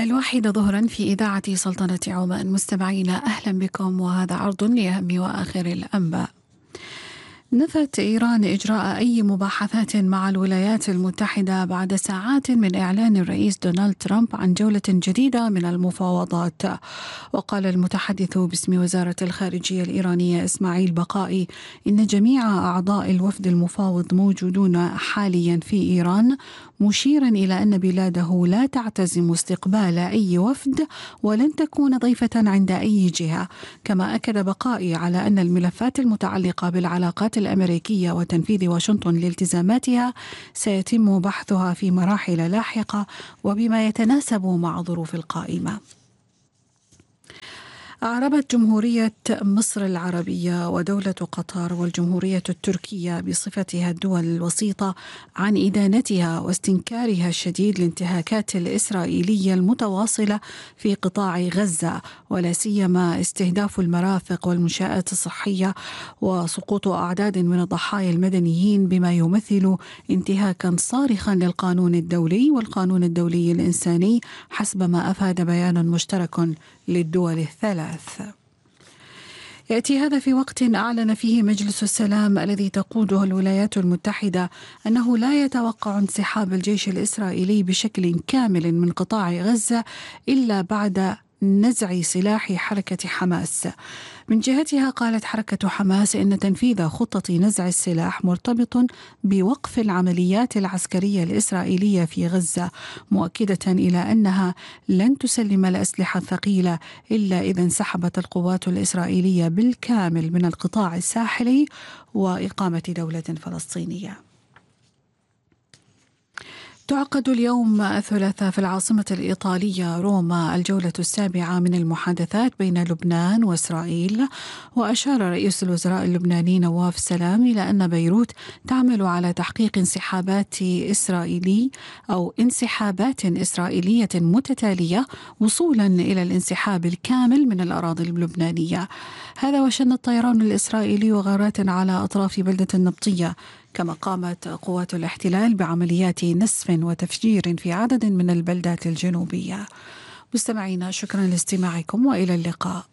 الواحدة ظهرا في إذاعة سلطنة عمان. مستمعينا أهلا بكم، وهذا عرض لأهم وآخر الأنباء. نفت إيران إجراء أي مباحثات مع الولايات المتحدة بعد ساعات من إعلان الرئيس دونالد ترامب عن جولة جديدة من المفاوضات. وقال المتحدث باسم وزارة الخارجية الإيرانية إسماعيل بقائي إن جميع أعضاء الوفد المفاوض موجودون حاليا في إيران، مشيرا إلى أن بلاده لا تعتزم استقبال أي وفد ولن تكون ضيفة عند أي جهة. كما أكد بقائي على أن الملفات المتعلقة بالعلاقات الأمريكية وتنفيذ واشنطن لالتزاماتها سيتم بحثها في مراحل لاحقة وبما يتناسب مع الظروف القائمة. أعربت جمهورية مصر العربية ودولة قطر والجمهورية التركية بصفتها الدول الوسيطة عن إدانتها واستنكارها الشديد للانتهاكات الإسرائيلية المتواصلة في قطاع غزة، ولا سيما استهداف المرافق والمنشآت الصحية وسقوط أعداد من الضحايا المدنيين، بما يمثل انتهاكا صارخا للقانون الدولي والقانون الدولي الإنساني حسب ما أفاد بيان مشترك للدول الثلاث. يأتي هذا في وقت أعلن فيه مجلس السلام الذي تقوده الولايات المتحدة أنه لا يتوقع انسحاب الجيش الإسرائيلي بشكل كامل من قطاع غزة إلا بعد نزع سلاح حركة حماس. من جهتها قالت حركة حماس إن تنفيذ خطة نزع السلاح مرتبط بوقف العمليات العسكرية الإسرائيلية في غزة، مؤكدة إلى أنها لن تسلم الأسلحة الثقيلة إلا إذا انسحبت القوات الإسرائيلية بالكامل من القطاع الساحلي وإقامة دولة فلسطينية. تعقد اليوم الثلاثاء في العاصمة الإيطالية روما الجولة السابعة من المحادثات بين لبنان وإسرائيل. وأشار رئيس الوزراء اللبناني نواف سلام إلى أن بيروت تعمل على تحقيق انسحابات إسرائيلية متتالية وصولا إلى الانسحاب الكامل من الأراضي اللبنانية. هذا وشن الطيران الإسرائيلي غارات على أطراف بلدة النبطية، كما قامت قوات الاحتلال بعمليات نسف وتفجير في عدد من البلدات الجنوبية. مستمعينا، شكرا لاستماعكم وإلى اللقاء.